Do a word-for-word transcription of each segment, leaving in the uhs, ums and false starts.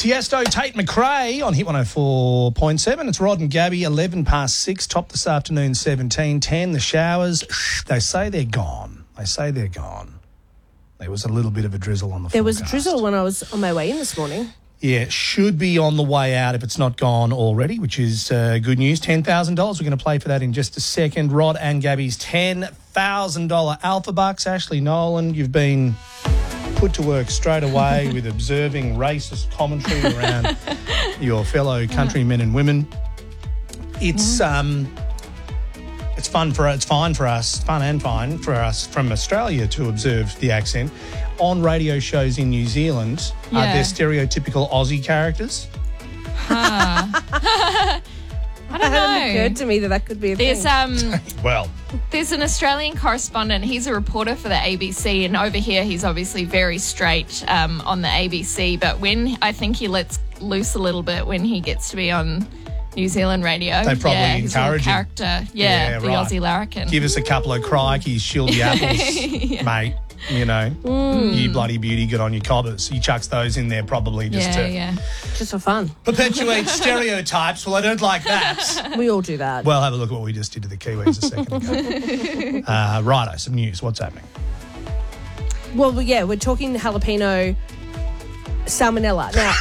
Tiesto, Tate McRae on Hit one oh four point seven. It's Rod and Gabby, eleven past six, top this afternoon, seventeen ten. The showers, they say they're gone. They say they're gone. There was a little bit of a drizzle on the There forecast. was drizzle when I was on my way in this morning. Yeah, should be on the way out if it's not gone already, which is uh, good news. ten thousand dollars. We're going to play for that in just a second. Rod and Gabby's ten thousand dollars Alpha Bucks. Ashley Nolan, you've been put to work straight away with observing racist commentary around your fellow countrymen and women. It's um, it's fun for it's fine for us, fun and fine for us from Australia to observe the accent. On radio shows in New Zealand, Yeah. are there stereotypical Aussie characters? Huh. I It don't hadn't occurred know. to me that that could be a There's thing. um, Well, there's an Australian correspondent. He's a reporter for the A B C, and over here he's obviously very straight um, on the A B C. But when I think he lets loose a little bit when he gets to be on New Zealand radio, They probably yeah, his little encourage him. character, yeah, Yeah, the right. Aussie larrikin. give us a couple of crikeys, shield the apples, mate. You know, you bloody beauty, good on your cobbers. He chucks those in there probably just yeah, to yeah. Just for fun. perpetuate stereotypes. Well, I don't like that. We all do that. Well, have a look at what we just did to the Kiwis a second ago. uh, righto, some news. What's happening? Well, yeah, we're talking jalapeno salmonella. Now,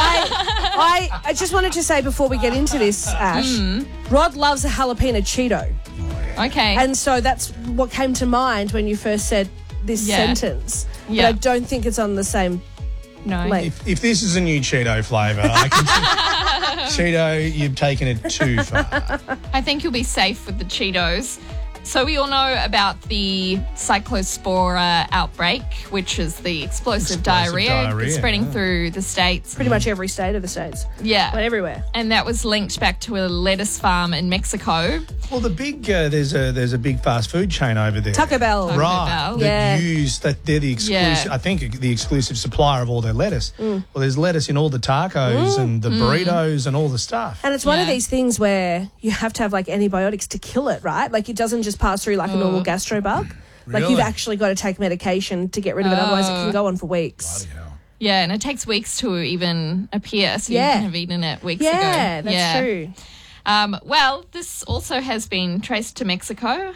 I, I, I just wanted to say before we get into this, Ash, Rod loves a jalapeno Cheeto. Okay. And so that's what came to mind when you first said this Yeah. sentence. Yeah. But I don't think it's on the same no. lane. If, if this is a new Cheeto flavour, I can see, Cheeto, you've taken it too far. I think you'll be safe with the Cheetos. So we all know about the cyclospora outbreak, which is the explosive, Explosive diarrhea, diarrhea, that's spreading yeah. through the States. Pretty much every state of the States. Yeah. But everywhere. And that was linked back to a lettuce farm in Mexico. Well, the big uh, there's a there's a big fast food chain over there. Taco Bell. Taco Right, Bell. that Yeah. use that they're the exclusive. Yeah. I think the exclusive supplier of all their lettuce. Well, there's lettuce in all the tacos and the burritos and all the stuff. And it's one of Yeah. these things where you have to have like antibiotics to kill it, right? Like it doesn't just pass through like a normal gastro bug. Like Really? you've actually got to take medication to get rid of it, otherwise it can go on for weeks. Bloody hell. Yeah, and it takes weeks to even appear, so Yeah. you can have eaten it weeks ago. Yeah, that's yeah. true. Um, well, this also has been traced to Mexico.